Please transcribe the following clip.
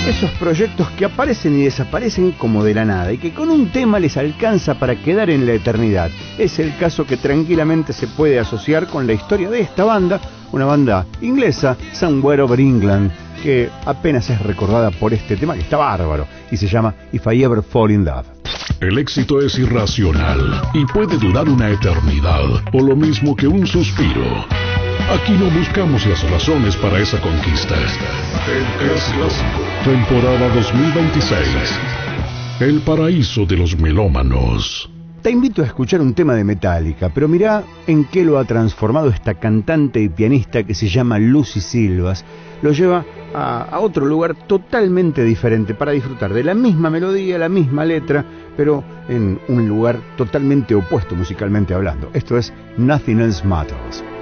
Esos proyectos que aparecen y desaparecen como de la nada y que con un tema les alcanza para quedar en la eternidad. Es el caso que tranquilamente se puede asociar con la historia de esta banda, una banda inglesa, Somewhere Over England, que apenas es recordada por este tema que está bárbaro y se llama If I Ever Fall in Love. El éxito es irracional y puede durar una eternidad, o lo mismo que un suspiro. Aquí no buscamos las razones para esa conquista. El Es Clásico, temporada 2026. El paraíso de los melómanos. Te invito a escuchar un tema de Metallica, pero mirá en qué lo ha transformado esta cantante y pianista que se llama Lucy Silvas. Lo lleva a otro lugar totalmente diferente para disfrutar de la misma melodía, la misma letra, pero en un lugar totalmente opuesto musicalmente hablando. Esto es Nothing Else Matters.